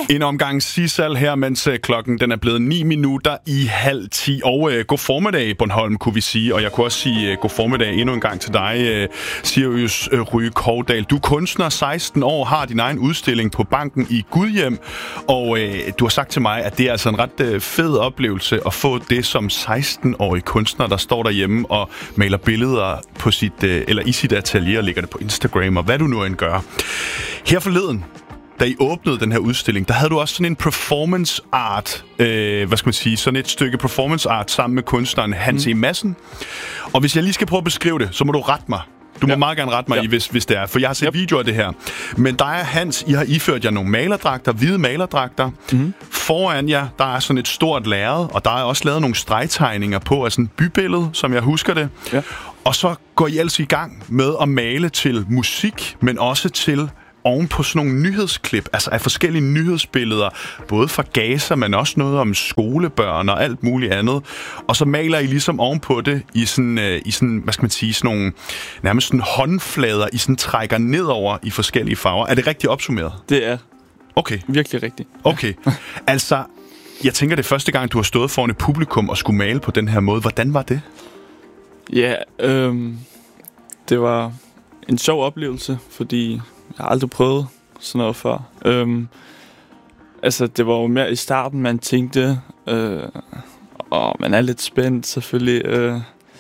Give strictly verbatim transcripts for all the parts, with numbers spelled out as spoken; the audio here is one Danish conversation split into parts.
En omgang Sissal her, mens klokken den er blevet ni minutter i halv ti. Og øh, god formiddag, Bornholm, kunne vi sige. Og jeg kunne også sige øh, god formiddag endnu en gang til dig, øh, Sirius øh, Ryge Kovdal. Du er kunstner, seksten år, har din egen udstilling på Banken i Gudhjem. Og øh, du har sagt til mig, at det er altså en ret øh, fed oplevelse at få det som seksten-årig kunstner, der står derhjemme og maler billeder på sit, øh, eller i sit atelier og lægger det på Instagram, og hvad du nu end gør. Her forleden, da I åbnede den her udstilling, der havde du også sådan en performance art, øh, hvad skal man sige, sådan et stykke performance art sammen med kunstneren Hans mm. E. Madsen. Og hvis jeg lige skal prøve at beskrive det, så må du rette mig. Du må ja. meget gerne rette mig, ja. i, hvis, hvis det er, for jeg har set yep. videoer af det her. Men dig og Hans, I har iført jer nogle malerdragter, hvide malerdragter. Mm. Foran jer, der er sådan et stort lærred, og der er også lavet nogle stregtegninger på af sådan et bybillede, som jeg husker det. Ja. Og så går I altså i gang med at male til musik, men også til oven på sådan nogle nyhedsklip, altså af forskellige nyhedsbilleder, både fra Gaza, men også noget om skolebørn og alt muligt andet. Og så maler I ligesom ovenpå det i sådan, øh, i sådan, hvad skal man sige, sådan nogle nærmest sådan håndflader, I sådan trækker nedover i forskellige farver. Er det rigtigt opsummeret? Det er okay. Virkelig rigtigt. Okay. Altså, jeg tænker, det er første gang, du har stået foran et publikum og skulle male på den her måde. Hvordan var det? Ja, øhm, det var en sjov oplevelse, fordi jeg har aldrig prøvet sådan noget før. Øhm, altså, det var jo mere i starten, man tænkte, øh, og man er lidt spændt selvfølgelig. Øh,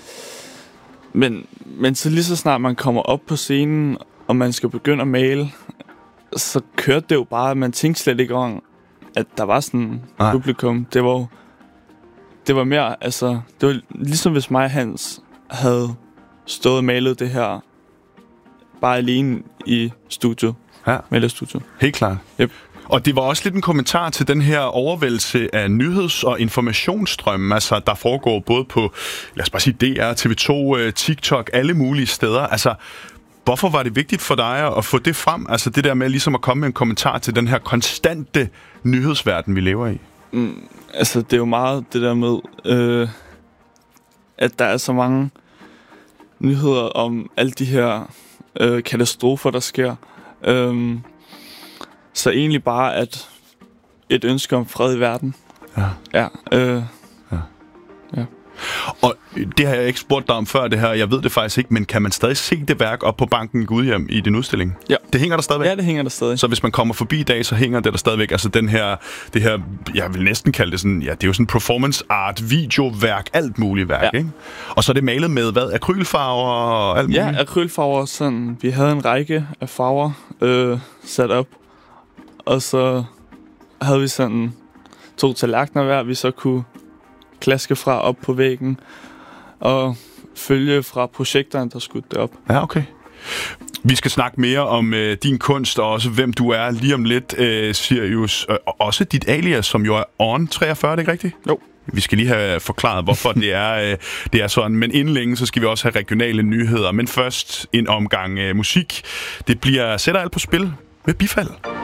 men, men så lige så snart man kommer op på scenen, og man skal begynde at male, så kørte det jo bare, man tænkte slet ikke om, at der var sådan et publikum. Det var jo, det var mere, altså, det var ligesom hvis mig og Hans havde stået og malet det her bare alene i studiet. Ja. Malerstudiet. Helt klart. Yep. Og det var også lidt en kommentar til den her overvældelse af nyheds- og informationsstrømme, altså der foregår både på, lad os bare sige D R, T V to, TikTok, alle mulige steder. Altså, hvorfor var det vigtigt for dig at få det frem? Altså det der med ligesom at komme med en kommentar til den her konstante nyhedsverden, vi lever i. Mm, altså det er jo meget det der med, øh, at der er så mange nyheder om alle de her Øh, katastrofer, der sker. Øhm, så egentlig bare, at et ønske om fred i verden. Ja. Ja, øh, ja. ja. Og det har jeg ikke spurgt dig om før, det her. Jeg ved det faktisk ikke, men kan man stadig se det værk op på Banken i Gudhjem i din udstilling? Ja. Det hænger der stadigvæk? Ja, det hænger der stadig. Så hvis man kommer forbi i dag, så hænger det der stadigvæk. Altså den her, det her, jeg vil næsten kalde det sådan, ja, det er jo sådan performance art, videoværk, alt muligt værk, ja. Ikke? Og så er det malet med, hvad, akrylfarver og alt muligt? Ja, akrylfarver, sådan, vi havde en række af farver øh, sat op, og så havde vi sådan to tallerkener hver, vi så kunne klaske fra op på væggen og følge fra projekteren, der skudte det op. Ja, okay. Vi skal snakke mere om øh, din kunst og også hvem du er lige om lidt, øh, Sirius. Og også dit alias, som jo er On treogfyrre, er det ikke rigtigt? Jo. Vi skal lige have forklaret, hvorfor det er, øh, det er sådan. Men inden længe, så skal vi også have regionale nyheder. Men først en omgang øh, musik. Det bliver Sætter alt på spil med Bifald.